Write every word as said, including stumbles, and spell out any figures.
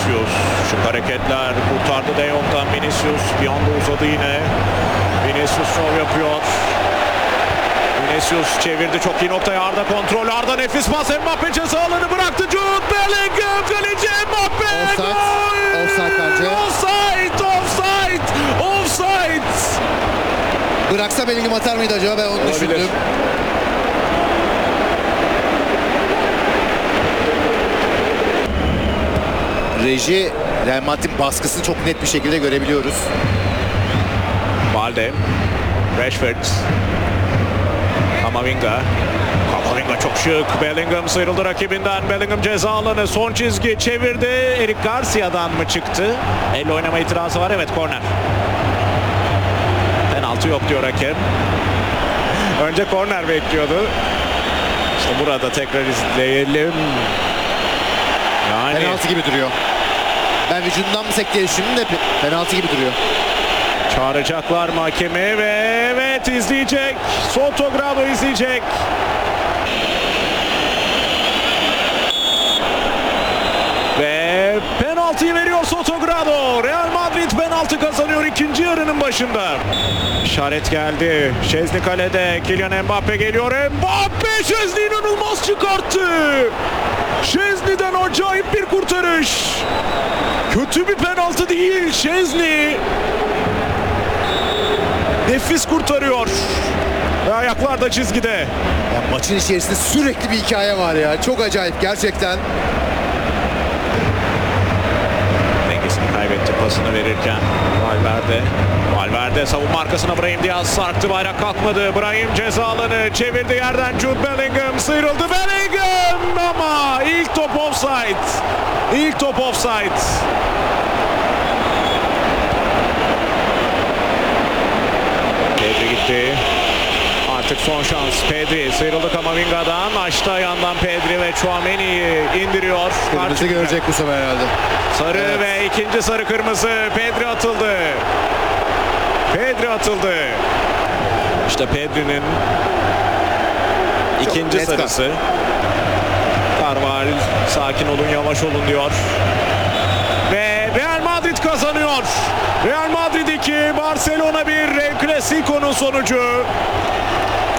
Vinicius. Şık hareketler kurtardı De Jong'dan Vinicius. Bir anda uzadı yine. Vinicius şov yapıyor. Vinicius çevirdi, çok iyi noktaya. Arda kontrol, Arda nefis pas. Mbappe ceza alanı bıraktı. Jude Bellingham, kaleci Mbappe. Offside. Gol! Offside bence. Offside, offside, offside. Bıraksa Bellingham atar mıydı acaba, ben onu Olabilir. düşündüm. Reji, Real Madrid'in baskısını çok net bir şekilde görebiliyoruz. Balde, Rashford, Camavinga. Camavinga çok şık. Bellingham sıyrıldı rakibinden. Bellingham ceza alanı, son çizgi çevirdi. Eric Garcia'dan mı çıktı? Elle oynama itirazı var. Evet, korner. Penaltı yok diyor hakem. Önce korner bekliyordu. İşte burada tekrar izleyelim. Yani Penaltı gibi duruyor. Ben vücudundan mı sektiğini düşündüm de penaltı gibi duruyor. çağıracaklar mı hakemi ve evet, izleyecek. Sotogrado izleyecek. Ve penaltıyı veriyor Sotogrado. Real Madrid penaltı kazanıyor ikinci yarının başında. İşaret geldi. Şezni kalede. Kylian Mbappe geliyor. Mbappe Şezni inanılmaz çıkarttı. Şezni'den acayip bir kurtarış. Kötü bir penaltı değil. Şezni nefis kurtarıyor. Ve ayaklar da çizgide. Ya maçın içerisinde sürekli bir hikaye var ya. Çok acayip gerçekten. Dengesini kaybetti pasını verirken. Valverde. Valverde savunma arkasına Brahim Diaz sarktı. Bayrak kalkmadı. Brahim ceza alanı çevirdi yerden. Jude Bellingham sıyrıldı. Bellingham ama ilk top offside. İlk top offside. Pedri gitti. Artık son şans. Pedri sıyrıldı Camavinga'dan. Açtı ayağından Pedri ve Tchouaméni'yi indiriyor. Kırmızı görecek bu sefer herhalde. Sarı Evet. ve ikinci sarı kırmızı. Pedri atıldı. Pedri atıldı. İşte Pedri'nin ikinci net sarısı. Carval sakin olun, yavaş olun diyor. Ve Real Madrid kazanıyor. Real Madrid iki, Barcelona bir. El Clasico'nun sonucu.